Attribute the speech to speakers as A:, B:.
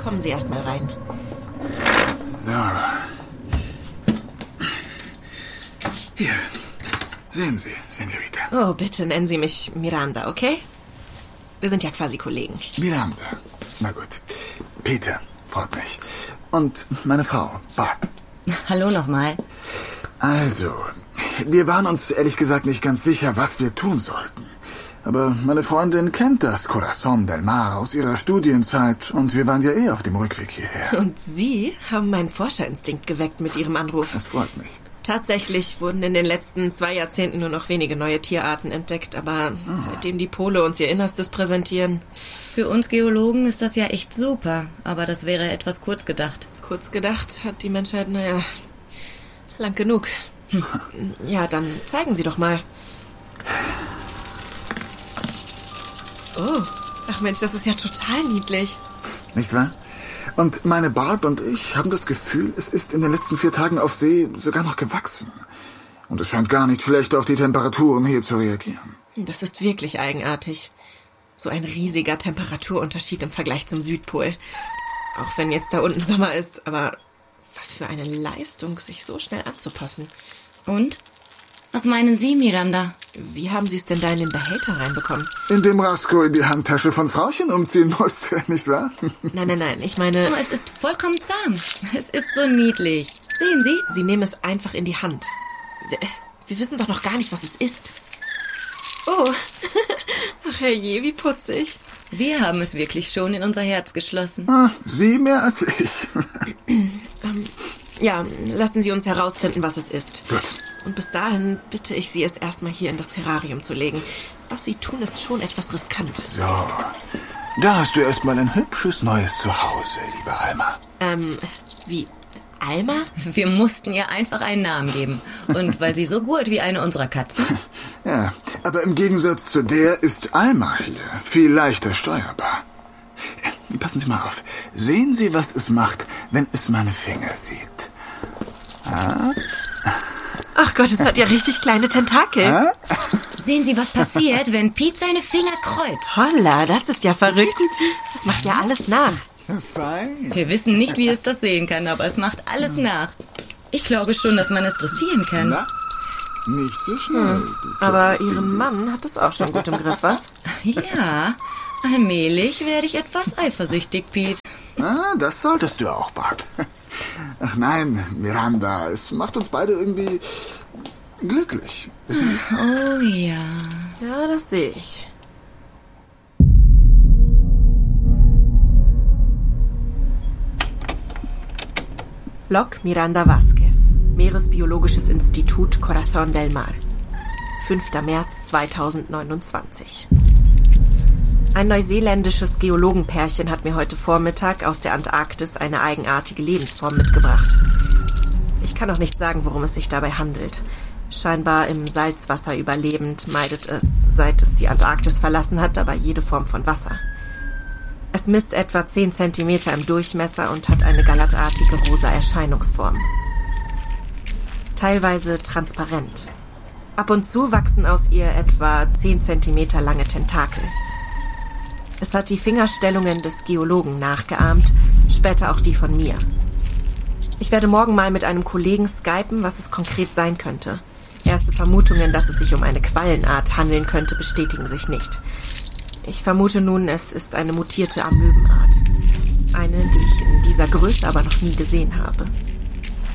A: Kommen Sie erst mal rein.
B: So. Hier. Sehen Sie, Senorita.
A: Oh, bitte nennen Sie mich Miranda, okay? Wir sind ja quasi Kollegen.
B: Miranda. Na gut. Peter, freut mich. Und meine Frau, Barb.
C: Hallo nochmal.
B: Also, wir waren uns ehrlich gesagt nicht ganz sicher, was wir tun sollten. Aber meine Freundin kennt das Corazón del Mar aus ihrer Studienzeit und wir waren ja auf dem Rückweg hierher.
A: Und Sie haben meinen Forscherinstinkt geweckt mit Ihrem Anruf.
B: Das freut mich.
A: Tatsächlich wurden in den letzten 2 Jahrzehnten nur noch wenige neue Tierarten entdeckt, aber seitdem die Pole uns ihr Innerstes präsentieren...
C: Für uns Geologen ist das ja echt super, aber das wäre etwas kurz gedacht.
A: Kurz gedacht hat die Menschheit, lang genug. Ja, dann zeigen Sie doch mal. Oh, ach Mensch, das ist ja total niedlich.
B: Nicht wahr? Und meine Barb und ich haben das Gefühl, es ist in den letzten 4 Tagen auf See sogar noch gewachsen. Und es scheint gar nicht schlecht auf die Temperaturen hier zu reagieren.
A: Das ist wirklich eigenartig. So ein riesiger Temperaturunterschied im Vergleich zum Südpol. Auch wenn jetzt da unten Sommer ist, aber was für eine Leistung, sich so schnell anzupassen.
C: Und? Was meinen Sie, Miranda?
A: Wie haben Sie es denn da in den Behälter reinbekommen?
B: Indem Rasko in die Handtasche von Frauchen umziehen musste, nicht wahr?
A: Nein, ich meine...
C: Oh, es ist vollkommen zahm. Es ist so niedlich. Sehen Sie?
A: Sie nehmen es einfach in die Hand. Wir wissen doch noch gar nicht, was es ist. Oh, ach herrje, wie putzig.
C: Wir haben es wirklich schon in unser Herz geschlossen.
B: Sie mehr als ich.
A: Ja, lassen Sie uns herausfinden, was es ist.
B: Gut.
A: Und bis dahin bitte ich Sie, es erstmal hier in das Terrarium zu legen. Was Sie tun, ist schon etwas riskant.
B: So, da hast du erstmal ein hübsches neues Zuhause, liebe Alma.
A: Wie? Alma?
C: Wir mussten ihr einfach einen Namen geben. Und weil sie so gut wie eine unserer Katzen...
B: Ja, aber im Gegensatz zu der ist Alma hier viel leichter steuerbar. Passen Sie mal auf. Sehen Sie, was es macht, wenn es meine Finger sieht.
A: Ach Gott, es hat ja richtig kleine Tentakel.
C: Sehen Sie, was passiert, wenn Pete seine Finger kreuzt?
A: Holla, das ist ja verrückt. Das macht ja alles nach.
B: Fein.
C: Wir wissen nicht, wie es das sehen kann, aber es macht alles nach. Ich glaube schon, dass man es dressieren kann.
B: Na, nicht so schnell.
A: Aber Ihren Mann hat es auch schon gut im Griff, was?
C: Ja, allmählich werde ich etwas eifersüchtig, Pete.
B: Das solltest du auch, Barb. Ach nein, Miranda, es macht uns beide irgendwie glücklich.
C: Oh ja.
A: Ja, das sehe ich. Log Miranda Vázquez, Meeresbiologisches Institut Corazón del Mar. 5. März 2029. Ein neuseeländisches Geologenpärchen hat mir heute Vormittag aus der Antarktis eine eigenartige Lebensform mitgebracht. Ich kann auch nicht sagen, worum es sich dabei handelt. Scheinbar im Salzwasser überlebend, meidet es, seit es die Antarktis verlassen hat, aber jede Form von Wasser. Es misst etwa 10 Zentimeter im Durchmesser und hat eine gallertartige rosa Erscheinungsform. Teilweise transparent. Ab und zu wachsen aus ihr etwa 10 Zentimeter lange Tentakel. Es hat die Fingerstellungen des Geologen nachgeahmt, später auch die von mir. Ich werde morgen mal mit einem Kollegen skypen, was es konkret sein könnte. Erste Vermutungen, dass es sich um eine Quallenart handeln könnte, bestätigen sich nicht. Ich vermute nun, es ist eine mutierte Amöbenart. Eine, die ich in dieser Größe aber noch nie gesehen habe.